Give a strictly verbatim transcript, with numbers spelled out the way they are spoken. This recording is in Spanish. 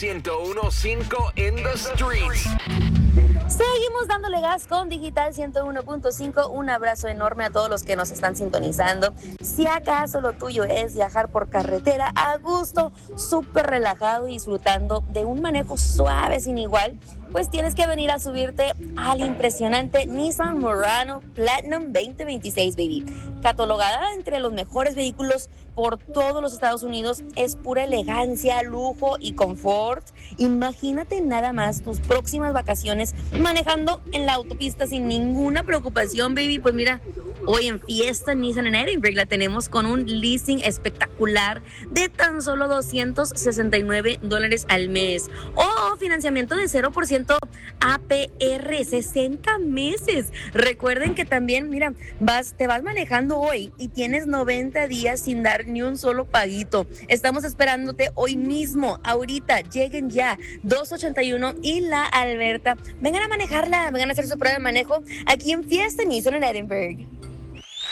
ciento uno punto cinco in the streets. Seguimos dándole gas con Digital ciento uno punto cinco. Un abrazo enorme a todos los que nos están sintonizando. Si acaso lo tuyo es viajar por carretera a gusto, súper relajado y disfrutando de un manejo suave sin igual, pues tienes que venir a subirte al impresionante Nissan Murano Platinum veinte veintiséis, baby. Catalogada entre los mejores vehículos por todos los Estados Unidos, es pura elegancia, lujo y confort. Imagínate nada más tus próximas vacaciones manejando en la autopista sin ninguna preocupación, baby. Pues mira, hoy en Fiesta Nissan en Edinburgh la tenemos con un leasing espectacular de tan solo doscientos sesenta y nueve dólares al mes o financiamiento de cero por ciento A P R, sesenta meses. Recuerden que también, mira, vas, te vas manejando hoy y tienes noventa días sin dar ni un solo paguito. Estamos esperándote hoy mismo, ahorita, lleguen ya, doscientos ochenta y uno y La Alberta. Vengan a manejarla, vengan a hacer su prueba de manejo aquí en Fiesta Nissan en Edinburgh.